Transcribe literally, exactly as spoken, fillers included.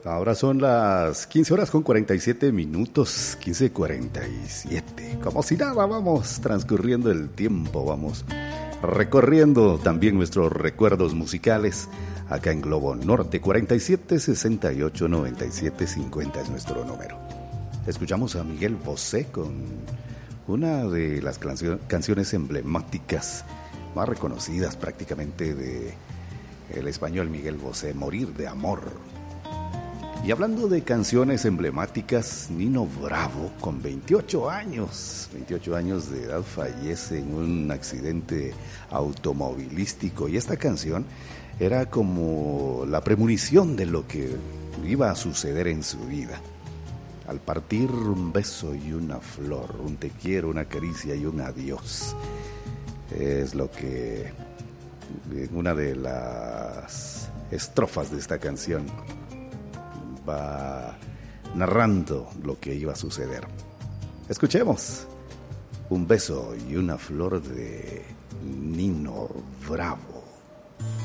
Ahora son las quince horas con cuarenta y siete minutos, quince cuarenta y siete. Como si nada, vamos transcurriendo el tiempo, vamos recorriendo también nuestros recuerdos musicales. Acá en Globo Norte, cuarenta y siete, sesenta y ocho, noventa y siete, cincuenta es nuestro número. Escuchamos a Miguel Bosé con una de las cancio- canciones emblemáticas más reconocidas prácticamente de el español Miguel Bosé, Morir de Amor. Y hablando de canciones emblemáticas, Nino Bravo, con veintiocho años, veintiocho años de edad, fallece en un accidente automovilístico. Y esta canción era como la premonición de lo que iba a suceder en su vida. Al partir, un beso y una flor, un te quiero, una caricia y un adiós. Es lo que en una de las estrofas de esta canción va narrando lo que iba a suceder. Escuchemos Un beso y una flor de Nino Bravo.